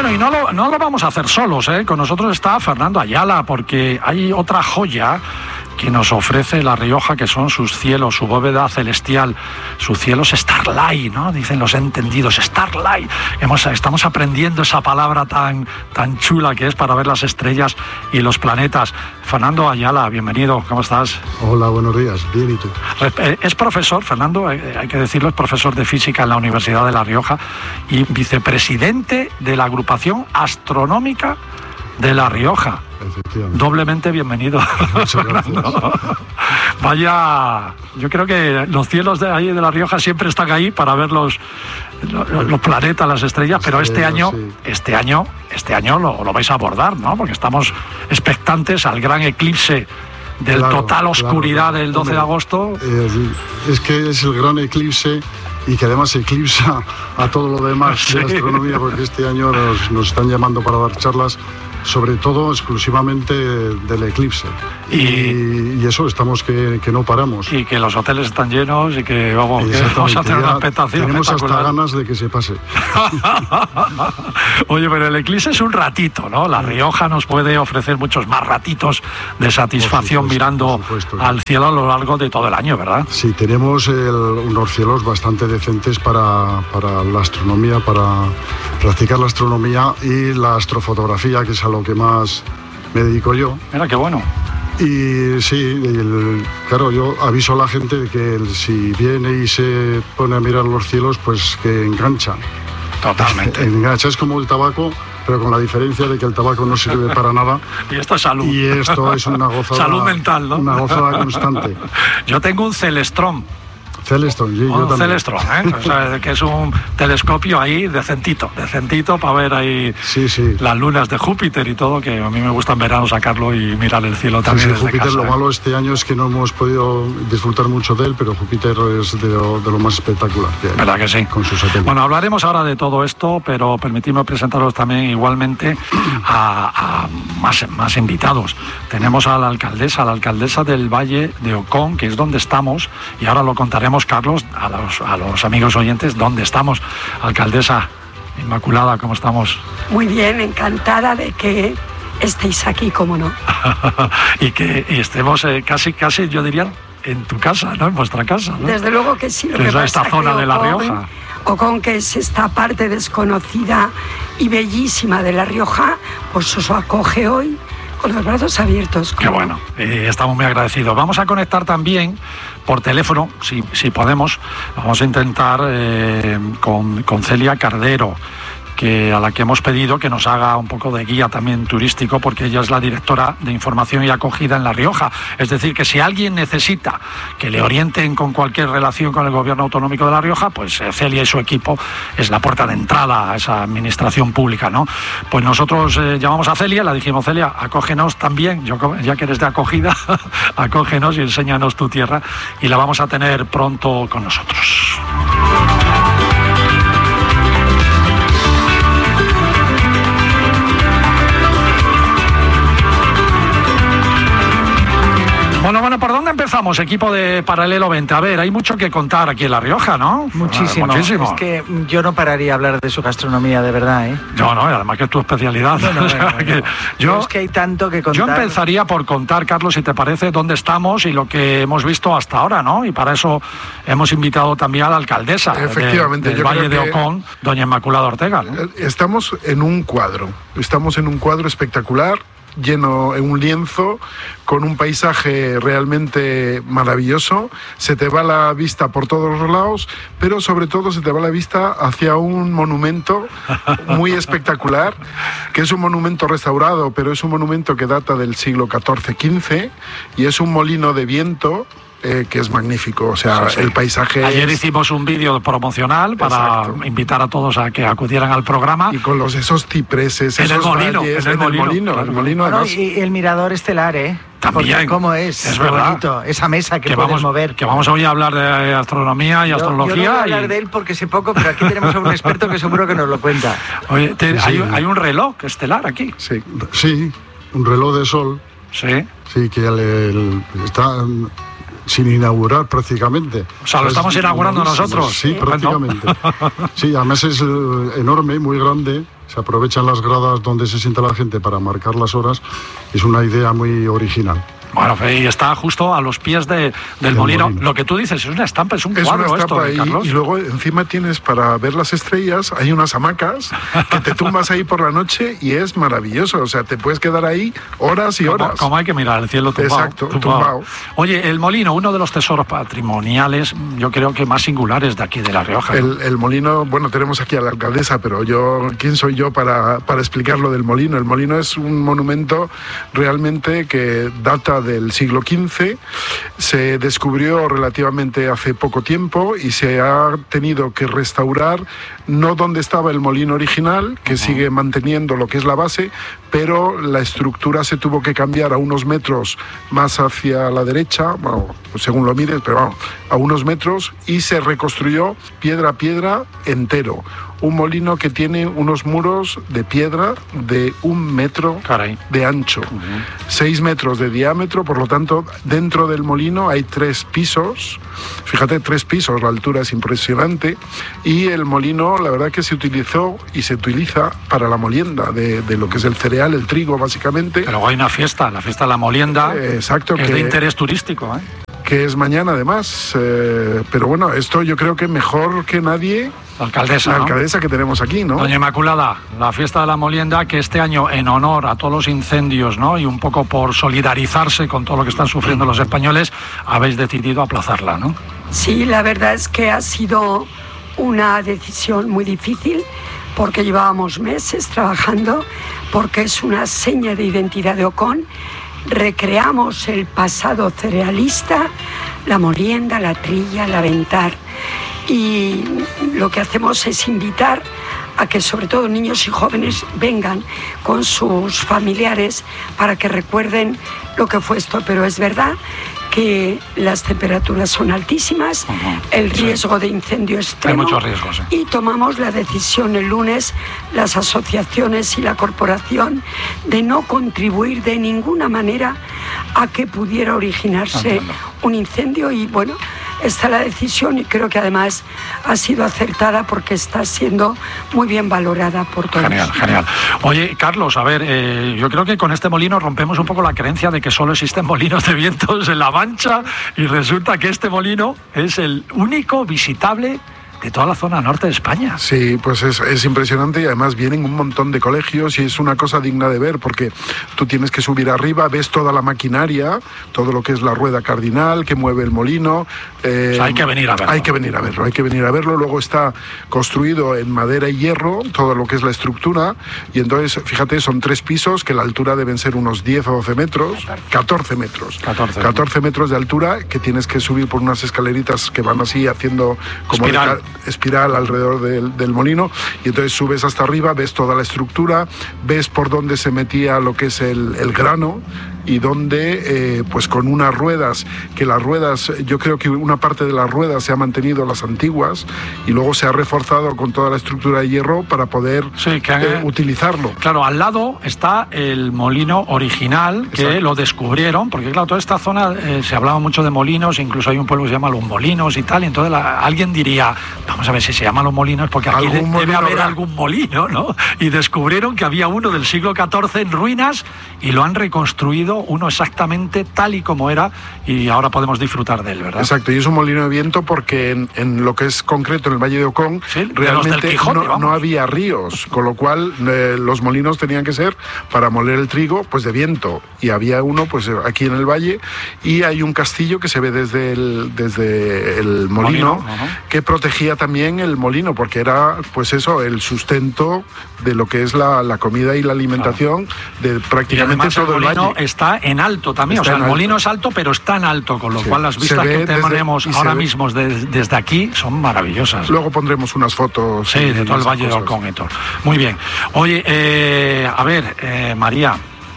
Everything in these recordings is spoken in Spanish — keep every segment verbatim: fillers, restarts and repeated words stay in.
Bueno, y no lo, no lo vamos a hacer solos, ¿eh? Con nosotros está Fernando Ayala, porque hay otra joya que nos ofrece La Rioja, que son sus cielos, su bóveda celestial, sus cielos starlight, ¿no? Dicen los entendidos, starlight. Hemos, estamos aprendiendo esa palabra tan, tan chula que es para ver las estrellas y los planetas. Fernando Ayala, bienvenido, ¿cómo estás? Hola, buenos días, bien, ¿y tú? Es profesor, Fernando, hay que decirlo, es profesor de física en la Universidad de La Rioja y vicepresidente de la agrupación astronómica de La Rioja. Doblemente bienvenido. Muchas gracias. Vaya, yo creo que los cielos de ahí de La Rioja siempre están ahí para ver los, los, los planetas, las estrellas, pero este año, sí. este año, este año lo, lo vais a abordar, ¿no? Porque estamos expectantes al gran eclipse del claro, total oscuridad claro. del doce de agosto. Eh, es que es el gran eclipse y que además eclipsa a todo lo demás sí. de la astronomía, porque este año nos, nos están llamando para dar charlas sobre todo exclusivamente del eclipse y, y, y eso estamos que, que no paramos y que los hoteles están llenos y que vamos, que vamos a hacer una expectación tenemos espectacular. Hasta ganas de que se pase. Oye, pero el eclipse es un ratito, ¿no? La Rioja nos puede ofrecer muchos más ratitos de satisfacción supuesto, mirando supuesto, al cielo a lo largo de todo el año, ¿verdad? Sí, tenemos el, unos cielos bastante decentes para, para la astronomía, para practicar la astronomía y la astrofotografía, que es a lo que más me dedico yo. Mira, qué bueno. Y sí, el, claro, yo aviso a la gente de que el, si viene y se pone a mirar los cielos, pues que engancha. Totalmente. Engancha, es como el tabaco, pero con la diferencia de que el tabaco no sirve para nada. Y esto es salud. Y esto es una gozada. Salud mental, ¿no? Una gozada constante. Yo tengo un Celestron. Celestron, sí, un yo también. Celestron, ¿eh? O sea, que es un telescopio ahí decentito, decentito para ver ahí sí, sí. las lunas de Júpiter y todo, que a mí me gusta en verano sacarlo y mirar el cielo también. Sí, sí, desde Júpiter, casa, lo ¿eh? malo este año es que no hemos podido disfrutar mucho de él, pero Júpiter es de lo, de lo más espectacular que hay. ¿Verdad que sí? Con sus satélites. Bueno, hablaremos ahora de todo esto, pero permitidme presentaros también igualmente a, a más, más invitados. Tenemos a la alcaldesa, a la alcaldesa del Valle de Ocón, que es donde estamos, y ahora lo contaremos, Carlos, a los, a los amigos oyentes, dónde estamos. Alcaldesa Inmaculada, ¿cómo estamos? Muy bien, encantada de que estéis aquí, cómo no. y que y estemos eh, casi, casi, yo diría, en tu casa, ¿no? En vuestra casa, ¿no? Desde luego que sí. Lo que que es pasa esta zona de La Rioja. Ocón, que es esta parte desconocida y bellísima de La Rioja, pues os acoge hoy con los brazos abiertos. Qué bueno, eh, estamos muy agradecidos. Vamos a conectar también por teléfono, si, si podemos, vamos a intentar eh, con, con Celia Cardero, que a la que hemos pedido que nos haga un poco de guía también turístico, porque ella es la directora de información y acogida en La Rioja. Es decir, que si alguien necesita que le orienten con cualquier relación con el gobierno autonómico de La Rioja, pues eh, Celia y su equipo es la puerta de entrada a esa administración pública, ¿no? Pues nosotros eh, llamamos a Celia, le dijimos: Celia, acógenos también, yo, ya que eres de acogida, acógenos y enséñanos tu tierra, y la vamos a tener pronto con nosotros. Bueno, bueno, ¿por dónde empezamos, equipo de Paralelo veinte? A ver, hay mucho que contar aquí en La Rioja, ¿no? Muchísimo. Muchísimo. Es que yo no pararía a hablar de su gastronomía, de verdad, ¿eh? No, no, además que es tu especialidad. Bueno, o sea, bueno, que bueno. yo, es que hay tanto que contar. Yo empezaría por contar, Carlos, si te parece, dónde estamos y lo que hemos visto hasta ahora, ¿no? Y para eso hemos invitado también a la alcaldesa Efectivamente, de, del yo Valle creo de que Ocón, doña Inmaculada Ortega, ¿no? Estamos en un cuadro, estamos en un cuadro espectacular, lleno en un lienzo, con un paisaje realmente maravilloso. Se te va la vista por todos los lados, pero sobre todo se te va la vista hacia un monumento muy espectacular, que es un monumento restaurado, pero es un monumento que data del siglo catorce quince, y es un molino de viento Eh, que es magnífico, o sea, sí, sí. El paisaje. Ayer es... hicimos un vídeo promocional para Exacto. invitar a todos a que acudieran al programa. Y con los esos cipreses, en esos el molino, valles, en el en molino, el molino, claro. el molino Bueno, además... y el mirador estelar, ¿eh? También. Porque ¿cómo es? Es Qué verdad. bonito, esa mesa que, que puedes vamos, mover. Que vamos hoy a hablar de astronomía y yo, astrología. Yo no voy a hablar y... de él porque sé poco, pero aquí tenemos a un experto que seguro que nos lo cuenta. Oye, te, sí, hay, sí. hay un reloj estelar aquí. Sí, sí, un reloj de sol. Sí. Sí, que el, el, está... sin inaugurar prácticamente. O sea, lo es estamos inaugurando nosotros. Sí, prácticamente. Sí, además es eh, enorme, muy grande. Se aprovechan las gradas donde se sienta la gente para marcar las horas. Es una idea muy original. Bueno, y está justo a los pies de, del molino. molino. Lo que tú dices, es una estampa, es un es cuadro una estampa esto, ahí, Carlos. Y luego encima tienes, para ver las estrellas, hay unas hamacas que te tumbas ahí por la noche y es maravilloso. O sea, te puedes quedar ahí horas y horas. Como, como hay que mirar el cielo tumbado. Exacto, tumbado. tumbado. Oye, el molino, uno de los tesoros patrimoniales, yo creo que más singulares de aquí de La Rioja. El, ¿no? el molino, bueno, tenemos aquí a la alcaldesa, pero yo, ¿quién soy yo para, para explicar lo del molino? El molino es un monumento realmente que data del siglo quince. Se descubrió relativamente hace poco tiempo y se ha tenido que restaurar no donde estaba el molino original, que uh-huh. sigue manteniendo lo que es la base, pero la estructura se tuvo que cambiar a unos metros más hacia la derecha, bueno, según lo mires, pero vamos, a unos metros, y se reconstruyó piedra a piedra entero. Un molino que tiene unos muros de piedra de un metro Caray. de ancho, uh-huh. seis metros de diámetro, por lo tanto, dentro del molino hay tres pisos, fíjate, tres pisos, la altura es impresionante, y el molino, la verdad que se utilizó y se utiliza para la molienda de, de lo que es el cereal, el trigo, básicamente. Pero hay una fiesta, la fiesta de la molienda, eh, exacto, que, que es de interés turístico, ¿eh? Que es mañana además, eh, pero bueno, esto yo creo que mejor que nadie... La alcaldesa, La ¿no? alcaldesa que tenemos aquí, ¿no? Doña Inmaculada, la fiesta de la molienda, que este año, en honor a todos los incendios, ¿no? Y un poco por solidarizarse con todo lo que están sufriendo los españoles, habéis decidido aplazarla, ¿no? Sí, la verdad es que ha sido una decisión muy difícil, porque llevábamos meses trabajando, porque es una seña de identidad de Ocón. Recreamos el pasado cerealista, la molienda, la trilla, el aventar. Y lo que hacemos es invitar a que sobre todo niños y jóvenes vengan con sus familiares para que recuerden lo que fue esto. Pero es verdad que las temperaturas son altísimas, uh-huh. el riesgo sí. de incendio extremo. Hay muchos riesgos, sí. Y tomamos la decisión el lunes, las asociaciones y la corporación, de no contribuir de ninguna manera a que pudiera originarse Entiendo. un incendio. Y bueno, está la decisión, y creo que además ha sido acertada porque está siendo muy bien valorada por todos. Genial, genial. Oye, Carlos, a ver, eh, yo creo que con este molino rompemos un poco la creencia de que solo existen molinos de vientos en La Mancha, y resulta que este molino es el único visitable de toda la zona norte de España. Sí, pues es, es impresionante, y además vienen un montón de colegios y es una cosa digna de ver, porque tú tienes que subir arriba, ves toda la maquinaria, todo lo que es la rueda cardinal que mueve el molino. Eh, o sea, hay que venir a verlo. Hay que venir a verlo, hay que venir a verlo. Luego está construido en madera y hierro, todo lo que es la estructura, y entonces, fíjate, son tres pisos que la altura deben ser unos diez o doce metros, catorce metros. catorce, catorce metros de altura, que tienes que subir por unas escaleritas que van así haciendo como espiral. espiral alrededor del, del molino, y entonces subes hasta arriba, ves toda la estructura, ves por dónde se metía lo que es el, el grano, y donde eh, pues con unas ruedas, que las ruedas, yo creo que una parte de las ruedas se ha mantenido las antiguas, y luego se ha reforzado con toda la estructura de hierro para poder sí, que, eh, utilizarlo. Claro, al lado está el molino original, que Exacto. lo descubrieron, porque claro, toda esta zona eh, se hablaba mucho de molinos, incluso hay un pueblo que se llama Los Molinos y tal, y entonces la, alguien diría, vamos a ver si se llama Los Molinos, porque aquí de, debe haber habrá? algún molino, ¿no? Y descubrieron que había uno del siglo catorce en ruinas, y lo han reconstruido uno exactamente tal y como era, y ahora podemos disfrutar de él, ¿verdad? Exacto, y es un molino de viento porque en, en lo que es concreto en el Valle de Ocón, sí, realmente de Quijote, no, no había ríos, con lo cual eh, los molinos tenían que ser para moler el trigo pues de viento, y había uno pues aquí en el valle, y hay un castillo que se ve desde el, desde el molino, molino uh-huh. que protegía también el molino, porque era pues eso, el sustento de lo que es la, la comida y la alimentación claro. de prácticamente todo el, el molino valle. Está en alto también, está o sea, el molino alto. es alto, pero está en alto, con lo sí. cual las vistas que tenemos desde, ahora mismo desde, desde aquí son maravillosas. Luego pondremos unas fotos. Sí, de todo el Valle de Ocón y todo. Muy bien. Oye, eh, a ver, eh, María,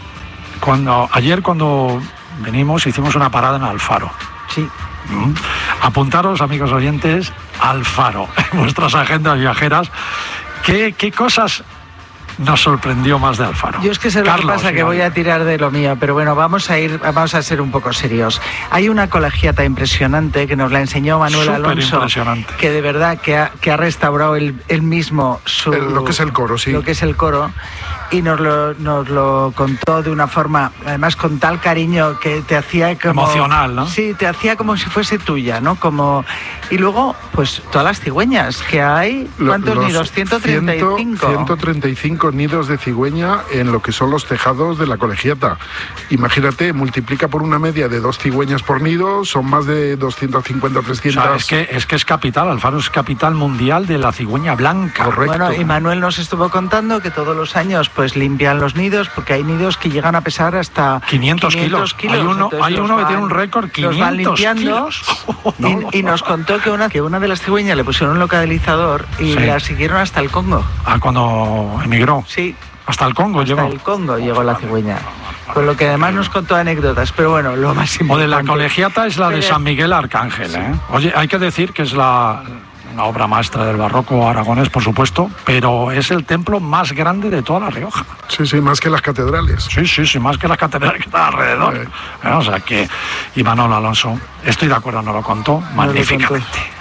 cuando ayer cuando venimos hicimos una parada en Alfaro. Sí. ¿Mm? Apuntaros, amigos oyentes, Alfaro, en vuestras agendas viajeras. ¿Qué, qué cosas nos sorprendió más de Alfaro? Yo es que sé lo Carlos, que pasa, que voy a tirar de lo mío, pero bueno, vamos a ir, vamos a ser un poco serios. Hay una colegiata impresionante que nos la enseñó Manuel Alonso, que de verdad que ha, que ha restaurado él, él mismo su, el, lo que es el coro, sí. Lo que es el coro. Y nos lo, nos lo contó de una forma, además con tal cariño que te hacía como... Emocional, ¿no? Sí, te hacía como si fuese tuya, ¿no? Como... Y luego, pues, todas las cigüeñas que hay, ¿cuántos los nidos? ciento treinta y cinco. ciento treinta y cinco nidos de cigüeña en lo que son los tejados de la colegiata. Imagínate, multiplica por una media de dos cigüeñas por nido, son más de doscientas cincuenta, trescientas... O sea, es que, es que es capital, Alfaro es capital mundial de la cigüeña blanca. Correcto. Bueno, y Manuel nos estuvo contando que todos los años, pues, limpian los nidos, porque hay nidos que llegan a pesar hasta quinientos kilos. Hay uno, hay uno van, que tiene un récord, quinientos van limpiando, kilos. Y, no, y nos contó que una, que una de las cigüeñas le pusieron un localizador y sí. la siguieron hasta el Congo. Ah, cuando emigró. Sí. Hasta el Congo hasta llegó. Hasta el Congo llegó la cigüeña. Con lo que además nos contó anécdotas, pero bueno, lo más importante... O de la colegiata es la de San Miguel Arcángel, sí. ¿eh? Oye, hay que decir que es la... una obra maestra del barroco aragonés, por supuesto, pero es el templo más grande de toda La Rioja. Sí, sí, más que las catedrales. Sí, sí, sí, más que las catedrales que están alrededor. Eh. O sea que, y Manuel Alonso, estoy de acuerdo, nos lo contó magníficamente.